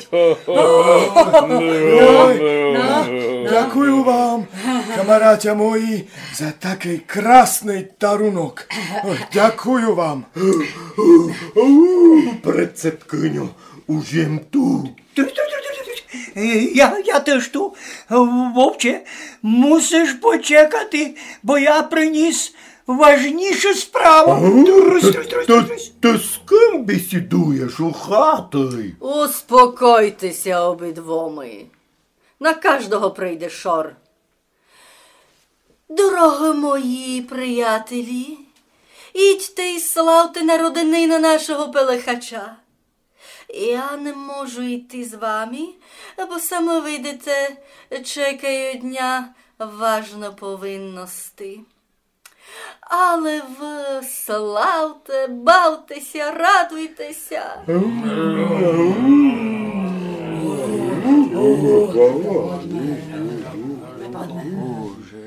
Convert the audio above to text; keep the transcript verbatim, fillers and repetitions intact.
Дякую вам, камаратя мої, за такий красний дарунок. Ой, дякую вам. Председкиню, ужем ту. Я, я теж ту. Вовче, мусиш почекати, бо я приніс важнішу справу. Ти з ким бесідуєш у хаті? Успокойтеся обидвоми. На кожного прийде шор. Дорогі мої приятелі, ідьте і славте на родинину нашого Пелихача. Я не можу йти з вами, бо саме видите, чекаю дня важно повинності. Але ви славте, бавтеся, радуйтеся.